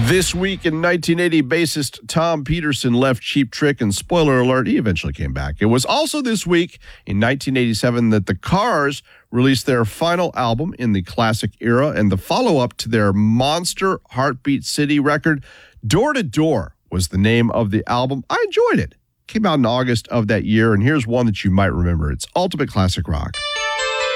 This week in 1980, bassist Tom Peterson left Cheap Trick, and spoiler alert, he eventually came back. It was also this week in 1987 that the Cars released their final album in the classic era and the follow-up to their monster Heartbeat City record. Door to Door was the name of the album. I enjoyed it. Came out in August of that year, and here's one that you might remember. It's Ultimate Classic Rock.